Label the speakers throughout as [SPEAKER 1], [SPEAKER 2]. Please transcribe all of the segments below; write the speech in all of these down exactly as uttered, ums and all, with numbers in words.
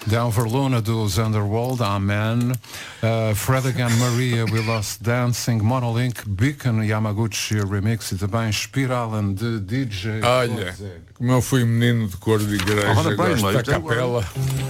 [SPEAKER 1] Denver Luna dos Underworld, Amen. uh, Fred Again Maria, We Lost Dancing, Monolink, Beacon, Yamaguchi Remix e também Spiralen de D J.
[SPEAKER 2] Olha, como eu fui menino de cor de igreja,
[SPEAKER 3] Oh, the brain
[SPEAKER 2] gosto da
[SPEAKER 3] load, don't
[SPEAKER 2] capela.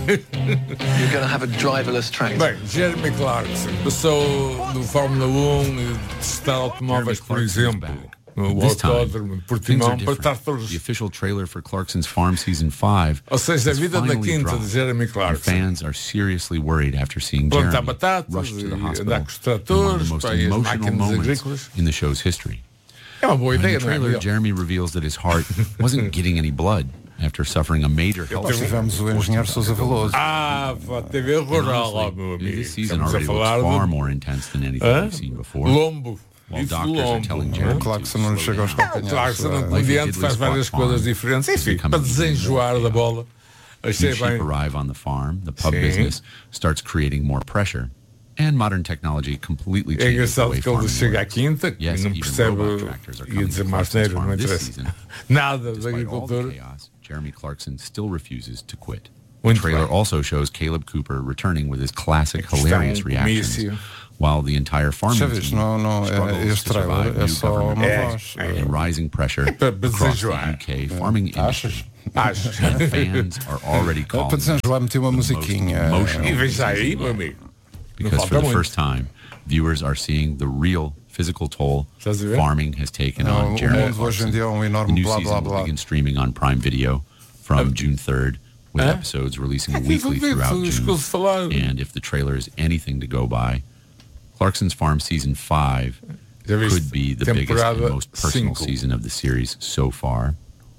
[SPEAKER 3] You're going to have a driverless tractor.
[SPEAKER 2] Bem, Jeremy Clarkson passou do Fórmula um e de testar automóveis, por exemplo, no
[SPEAKER 4] This time,
[SPEAKER 2] autódromo de
[SPEAKER 4] things
[SPEAKER 2] Portimão,
[SPEAKER 4] are
[SPEAKER 2] para
[SPEAKER 4] different.
[SPEAKER 2] tratores.
[SPEAKER 4] The official trailer for Clarkson's Farm Season five
[SPEAKER 2] Ou seja, a
[SPEAKER 4] has
[SPEAKER 2] vida da
[SPEAKER 4] finally
[SPEAKER 2] quinta
[SPEAKER 4] dropped,
[SPEAKER 2] de Jeremy
[SPEAKER 4] and
[SPEAKER 2] Clarkson.
[SPEAKER 4] fans are seriously worried after seeing
[SPEAKER 2] Plantar
[SPEAKER 4] Jeremy
[SPEAKER 2] batatas
[SPEAKER 4] rush to the
[SPEAKER 2] e
[SPEAKER 4] hospital
[SPEAKER 2] andar com os
[SPEAKER 4] in one of
[SPEAKER 2] tratores,
[SPEAKER 4] the most
[SPEAKER 2] pá, e as
[SPEAKER 4] emotional
[SPEAKER 2] máquinas
[SPEAKER 4] moments
[SPEAKER 2] agrícolas.
[SPEAKER 4] in the show's history.
[SPEAKER 2] É uma boa
[SPEAKER 4] In
[SPEAKER 2] ideia,
[SPEAKER 4] the
[SPEAKER 2] não é?
[SPEAKER 4] trailer,
[SPEAKER 2] Miguel?
[SPEAKER 4] Jeremy reveals that his heart wasn't getting any blood after suffering a major health
[SPEAKER 1] Nós tivemos o engenheiro Sousa Veloso.
[SPEAKER 2] Ah, pá, T V rural, ó, meu amigo.
[SPEAKER 4] This season
[SPEAKER 2] Estamos a
[SPEAKER 4] already
[SPEAKER 2] falar
[SPEAKER 4] looks far
[SPEAKER 2] de
[SPEAKER 4] more intense than anything
[SPEAKER 2] Hã?
[SPEAKER 4] we've seen before.
[SPEAKER 2] lombo.
[SPEAKER 4] While
[SPEAKER 2] Isso
[SPEAKER 4] doctors are
[SPEAKER 2] lombo.
[SPEAKER 4] telling
[SPEAKER 2] não é?
[SPEAKER 4] Jeremy
[SPEAKER 1] Claro que
[SPEAKER 4] to
[SPEAKER 1] se não lhe
[SPEAKER 4] slow
[SPEAKER 1] chega aos
[SPEAKER 4] down.
[SPEAKER 2] Claro
[SPEAKER 1] calcanhares.
[SPEAKER 2] que se não
[SPEAKER 1] é.
[SPEAKER 2] comediante faz
[SPEAKER 4] Squawk
[SPEAKER 2] várias
[SPEAKER 4] Farm
[SPEAKER 2] coisas diferentes.
[SPEAKER 4] is
[SPEAKER 2] Enfim,
[SPEAKER 4] becoming
[SPEAKER 2] para
[SPEAKER 4] even more
[SPEAKER 2] desenjoar da
[SPEAKER 4] chaotic.
[SPEAKER 2] bola, achei
[SPEAKER 4] New sheep
[SPEAKER 2] bem.
[SPEAKER 4] arrive on the farm, the pub
[SPEAKER 2] Sim.
[SPEAKER 4] business starts creating more pressure, and modern technology completely
[SPEAKER 2] É
[SPEAKER 4] changes the
[SPEAKER 2] engraçado
[SPEAKER 4] way
[SPEAKER 2] que ele
[SPEAKER 4] farming
[SPEAKER 2] chega à
[SPEAKER 4] works.
[SPEAKER 2] quinta e
[SPEAKER 4] Yes,
[SPEAKER 2] não
[SPEAKER 4] even
[SPEAKER 2] percebe,
[SPEAKER 4] robot tractors are
[SPEAKER 2] ia
[SPEAKER 4] coming
[SPEAKER 2] dizer
[SPEAKER 4] to
[SPEAKER 2] mais
[SPEAKER 4] Clarkson's
[SPEAKER 2] neiro, não
[SPEAKER 4] farm this
[SPEAKER 2] interessa.
[SPEAKER 4] season.
[SPEAKER 2] Nada da
[SPEAKER 4] Despite all the
[SPEAKER 2] agricultura.
[SPEAKER 4] chaos, Jeremy Clarkson still refuses to quit.
[SPEAKER 2] Muito
[SPEAKER 4] The trailer
[SPEAKER 2] bem.
[SPEAKER 4] also shows Caleb Cooper returning with his classic
[SPEAKER 2] Aqui está
[SPEAKER 4] hilarious
[SPEAKER 2] um
[SPEAKER 4] reactions,
[SPEAKER 2] comício.
[SPEAKER 4] while the entire farming
[SPEAKER 1] Já viste,
[SPEAKER 4] team
[SPEAKER 1] não, não, é,
[SPEAKER 4] struggles
[SPEAKER 1] este
[SPEAKER 4] to
[SPEAKER 1] trailer
[SPEAKER 4] survive
[SPEAKER 1] é
[SPEAKER 4] new
[SPEAKER 1] só
[SPEAKER 4] government
[SPEAKER 1] uma
[SPEAKER 2] É,
[SPEAKER 1] voz.
[SPEAKER 2] é.
[SPEAKER 4] and rising pressure
[SPEAKER 2] Para
[SPEAKER 4] across the
[SPEAKER 2] desenjoar.
[SPEAKER 4] U K farming industry.
[SPEAKER 2] Acho.
[SPEAKER 4] And fans are already
[SPEAKER 1] É,
[SPEAKER 4] calling
[SPEAKER 1] para desenjoar, meti uma
[SPEAKER 4] the most
[SPEAKER 1] musiquinha.
[SPEAKER 4] emotional
[SPEAKER 2] E veja aí,
[SPEAKER 4] season
[SPEAKER 2] meu
[SPEAKER 4] yet.
[SPEAKER 2] amigo.
[SPEAKER 4] Because
[SPEAKER 2] falta
[SPEAKER 4] for the
[SPEAKER 2] muito.
[SPEAKER 4] first time, viewers are seeing the real physical toll
[SPEAKER 2] Estás a ver?
[SPEAKER 4] farming has taken
[SPEAKER 1] Não,
[SPEAKER 4] on
[SPEAKER 1] o
[SPEAKER 4] Jeremy
[SPEAKER 1] mundo hoje
[SPEAKER 4] Clarkson.
[SPEAKER 1] em dia é um
[SPEAKER 4] The
[SPEAKER 1] enorme
[SPEAKER 4] new
[SPEAKER 1] blá
[SPEAKER 4] season
[SPEAKER 1] blá
[SPEAKER 4] will
[SPEAKER 1] blá.
[SPEAKER 4] begin streaming on Prime Video from June third, with
[SPEAKER 2] Hã?
[SPEAKER 4] episodes releasing
[SPEAKER 2] Aqui
[SPEAKER 4] weekly
[SPEAKER 2] foi
[SPEAKER 4] throughout
[SPEAKER 2] isso,
[SPEAKER 4] June.
[SPEAKER 2] escuso falar.
[SPEAKER 4] And if the trailer is anything to go by, Clarkson's Farm Season five
[SPEAKER 2] Já viste?
[SPEAKER 4] could be the biggest
[SPEAKER 2] Temporada
[SPEAKER 4] and most personal
[SPEAKER 2] cinco.
[SPEAKER 4] season of the series so far.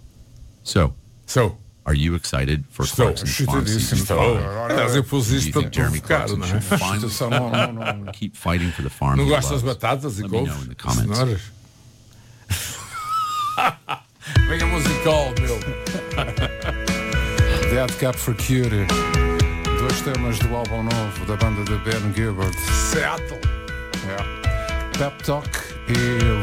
[SPEAKER 4] So,
[SPEAKER 2] Sou.
[SPEAKER 4] are you excited for
[SPEAKER 2] Estou.
[SPEAKER 4] Clarkson's Farm Season
[SPEAKER 1] Excitadíssimo.
[SPEAKER 4] five?
[SPEAKER 2] Aliás, eu pus
[SPEAKER 4] Do you
[SPEAKER 2] isto para
[SPEAKER 4] think Jeremy
[SPEAKER 2] provocar,
[SPEAKER 4] Clarkson
[SPEAKER 2] não é?
[SPEAKER 4] should finally
[SPEAKER 1] Atenção, não, não, não.
[SPEAKER 4] keep fighting for the farm
[SPEAKER 2] Não
[SPEAKER 4] he
[SPEAKER 2] gostas de
[SPEAKER 4] loves?
[SPEAKER 2] batatas e
[SPEAKER 4] Let me know
[SPEAKER 2] couves?
[SPEAKER 4] in the comments.
[SPEAKER 2] Cenouras? Venha musical, meu.
[SPEAKER 1] Dead Cap for Cutie. Dois temas do álbum novo da banda de Ben Gilbert.
[SPEAKER 2] Seattle.
[SPEAKER 1] É. Pep Talk e